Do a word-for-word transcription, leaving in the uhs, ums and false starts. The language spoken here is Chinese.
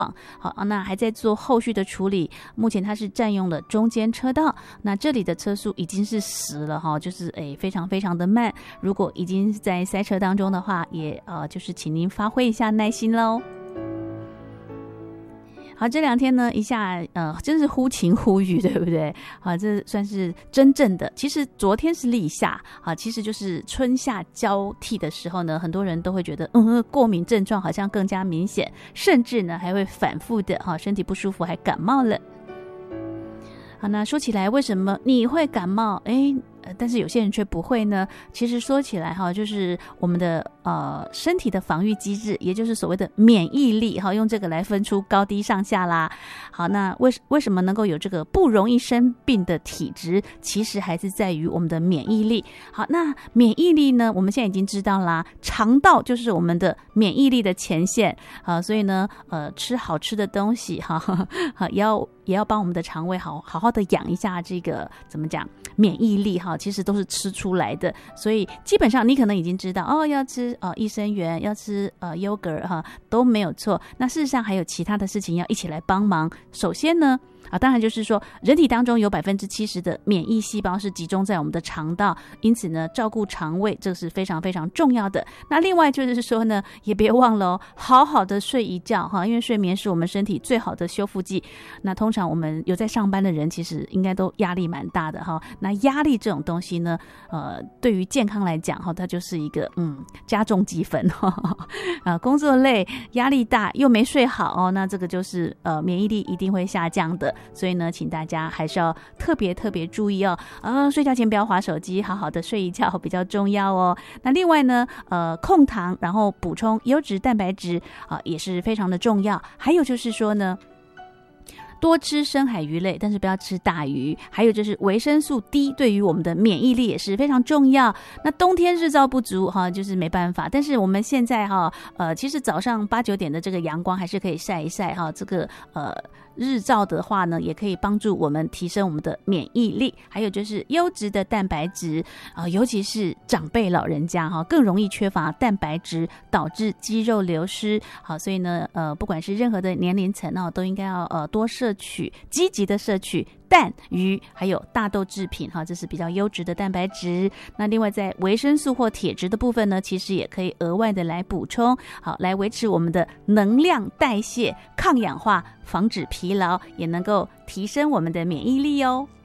好，那还在做后续的处理，目前它是占用了中间车道，那这里的车速已经是十了哈，就是诶非常非常的慢，如果已经在塞车当中的话，也呃就是请您发挥一下耐心喽。好，这两天呢，一下呃，真是忽晴忽雨，对不对？啊，这算是真正的。其实昨天是立夏，啊，其实就是春夏交替的时候呢，很多人都会觉得，嗯，过敏症状好像更加明显，甚至呢还会反复的哈、啊，身体不舒服，还感冒了。好，那说起来，为什么你会感冒？哎。呃，但是有些人却不会呢。其实说起来哈，就是我们的呃身体的防御机制，也就是所谓的免疫力哈，用这个来分出高低上下啦。好，那为为什么能够有这个不容易生病的体质？其实还是在于我们的免疫力。好，那免疫力呢，我们现在已经知道啦，肠道就是我们的免疫力的前线啊，所以呢，呃，吃好吃的东西哈，好也要也要帮我们的肠胃好好好的养一下这个怎么讲免疫力哈。其实都是吃出来的，所以基本上你可能已经知道哦，要吃呃益生元，要吃呃 yogurt 哈，都没有错。那事实上还有其他的事情要一起来帮忙。首先呢，啊，当然就是说，人体当中有百分之七十的免疫细胞是集中在我们的肠道，因此呢，照顾肠胃这是非常非常重要的。那另外就是说呢，也别忘了哦，好好的睡一觉哈，因为睡眠是我们身体最好的修复剂。那通常我们有在上班的人，其实应该都压力蛮大的哈。那压力这种东西呢，呃，对于健康来讲哈，它就是一个嗯加重积分哈。啊，工作累、压力大又没睡好哦，那这个就是呃免疫力一定会下降的。所以呢，请大家还是要特别特别注意哦。呃，睡觉前不要滑手机，好好的睡一觉比较重要哦。那另外呢，呃，控糖，然后补充优质蛋白质啊、呃，也是非常的重要。还有就是说呢，多吃深海鱼类，但是不要吃大鱼。还有就是维生素 D 对于我们的免疫力也是非常重要。那冬天日照不足哈，就是没办法。但是我们现在哈，呃，其实早上八九点的这个阳光还是可以晒一晒哈。这个呃日照的话呢，也可以帮助我们提升我们的免疫力。还有就是优质的蛋白质啊、呃，尤其是长辈老人家哈，更容易缺乏蛋白质，导致肌肉流失。好，所以呢，呃，不管是任何的年龄层哦，都应该要呃多摄取，积极的摄取蛋、鱼还有大豆制品哈，这是比较优质的蛋白质。那另外在维生素或铁质的部分呢，其实也可以额外的来补充，好来维持我们的能量代谢、抗氧化，防止疲劳，也能够提升我们的免疫力哦。